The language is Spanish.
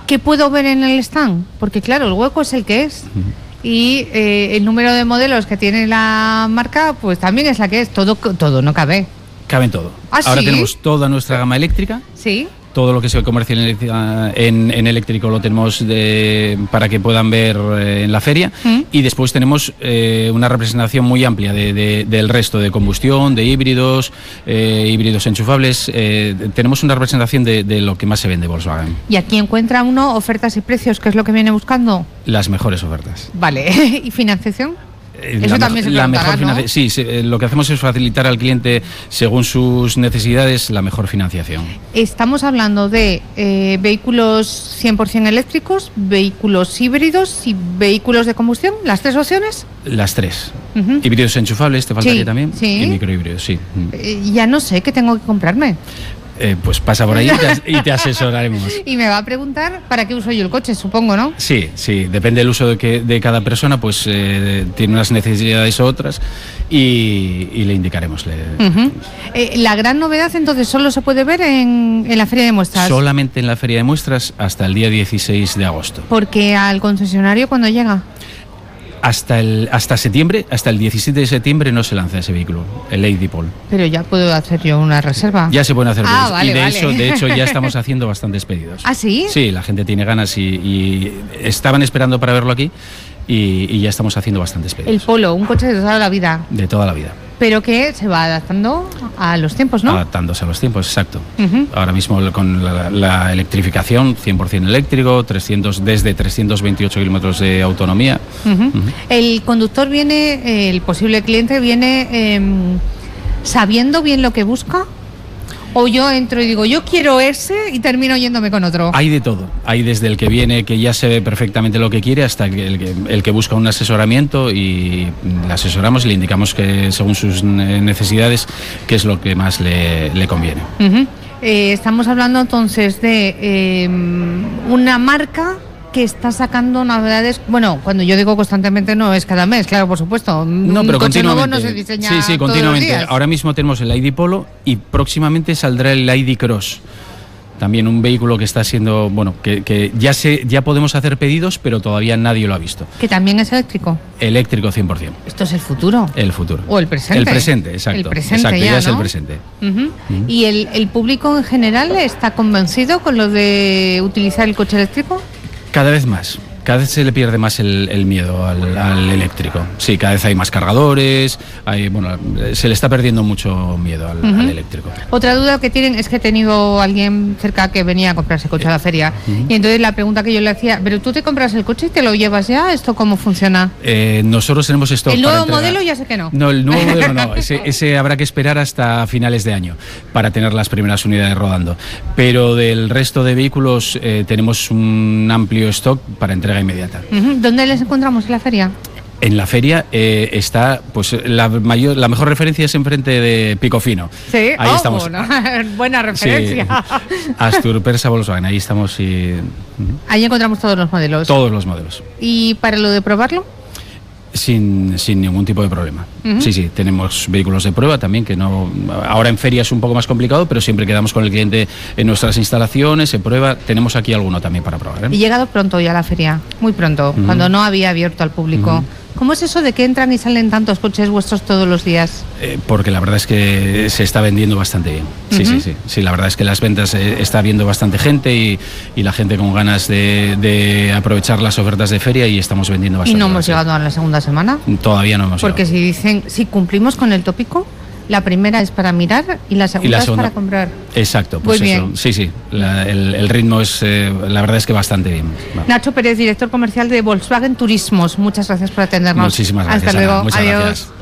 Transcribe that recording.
¿Qué puedo ver en el stand? Porque claro, el hueco es el que es. Y el número de modelos que tiene la marca, pues también es la que es. Todo no cabe. Cabe en todo. ¿Ah, Ahora sí? tenemos toda nuestra gama eléctrica. Sí. Todo lo que se comercia en eléctrico lo tenemos para que puedan ver en la feria. Y después tenemos una representación muy amplia del resto de combustión, de híbridos, híbridos enchufables. Tenemos una representación de lo que más se vende Volkswagen. ¿Y aquí encuentra uno ofertas y precios, que es lo que viene buscando? Las mejores ofertas. Vale. ¿Y financiación? Eso también se preguntará, ¿no? Sí, lo que hacemos es facilitar al cliente, según sus necesidades, la mejor financiación. Estamos hablando de vehículos 100% eléctricos, vehículos híbridos y vehículos de combustión, ¿las tres opciones? Las tres. Híbridos enchufables, te faltaría también. Sí. Y microhíbridos, sí. Ya no sé qué tengo que comprarme. Pues pasa por ahí y te asesoraremos. Y me va a preguntar para qué uso yo el coche, supongo, ¿no? Sí, depende del uso de cada persona, pues tiene unas necesidades u otras y le indicaremos. La gran novedad, entonces, solo se puede ver en la feria de muestras. Solamente en la feria de muestras hasta el día 16 de agosto. Porque al concesionario, ¿cuándo llega? Hasta septiembre, hasta el 17 de septiembre no se lanza ese vehículo, el Lady Paul. Pero ya puedo hacer yo una reserva. Ya se pueden hacer pedidos. Vale, y de hecho ya estamos haciendo bastantes pedidos. ¿Ah, sí? Sí, la gente tiene ganas y estaban esperando para verlo aquí y ya estamos haciendo bastantes pedidos. El Polo, un coche de toda la vida. De toda la vida. Pero que se va adaptando a los tiempos, ¿no? Adaptándose a los tiempos, exacto. Ahora mismo con la electrificación, 100% eléctrico, desde 328 kilómetros de autonomía. El conductor viene, el posible cliente viene sabiendo bien lo que busca. O yo entro y digo, yo quiero ese y termino yéndome con otro. Hay de todo. Hay desde el que viene, que ya se ve perfectamente lo que quiere, hasta el que busca un asesoramiento y le asesoramos y le indicamos que según sus necesidades, qué es lo que más le conviene. Estamos hablando entonces de una marca que está sacando novedades. Bueno, cuando yo digo constantemente no es cada mes, claro, por supuesto. No, pero un coche nuevo continuamente. no se diseña Sí, todos continuamente. los días. Ahora mismo tenemos el ID Polo y próximamente saldrá el ID Cross. También un vehículo que está siendo, que ya podemos hacer pedidos, pero todavía nadie lo ha visto. Que también es eléctrico. Eléctrico 100%. Esto es el futuro. El futuro. O el presente. El presente, exacto. El presente exacto, ya, es ¿no? el presente. ¿Y el público en general está convencido con lo de utilizar el coche eléctrico? Cada vez más. Cada vez se le pierde más el miedo al eléctrico. Sí, cada vez hay más cargadores, se le está perdiendo mucho miedo al eléctrico. Otra duda que tienen es que he tenido alguien cerca que venía a comprarse coche a la feria. Y entonces la pregunta que yo le hacía, ¿pero tú te compras el coche y te lo llevas ya? ¿Esto cómo funciona? Nosotros tenemos esto. ¿El nuevo modelo ya sé que no? No, el nuevo modelo no. Ese habrá que esperar hasta finales de año para tener las primeras unidades rodando. Pero del resto de vehículos tenemos un amplio stock para entrega inmediata. ¿Dónde les encontramos en la feria? En la feria está, pues la mejor referencia es enfrente de Picofino. Sí, ahí estamos. Bueno, buena referencia. Sí. Astur Persa Volkswagen, ahí estamos y ahí encontramos todos los modelos. Todos los modelos. ¿Y para lo de probarlo? Sin ningún tipo de problema. Sí, tenemos vehículos de prueba también, que no. Ahora en feria es un poco más complicado, pero siempre quedamos con el cliente en nuestras instalaciones, se prueba. Tenemos aquí alguno también para probar. Y llegado pronto ya a la feria, muy pronto, cuando no había abierto al público. ¿Cómo es eso de que entran y salen tantos coches vuestros todos los días? Porque la verdad es que se está vendiendo bastante bien. Sí, la verdad es que las ventas está viendo bastante gente y la gente con ganas de aprovechar las ofertas de feria y estamos vendiendo bastante. ¿Y no hemos llegado a la segunda semana? Todavía no hemos Porque llegado. si cumplimos con el tópico, la primera es para mirar y la segunda es para comprar. Exacto, pues muy eso. bien. Sí, el ritmo es, la verdad es que bastante bien. Nacho Pérez, director comercial de Volkswagen Turismos. Muchas gracias por atendernos. Muchísimas gracias. Hasta luego. Ana. Muchas Adiós. Gracias.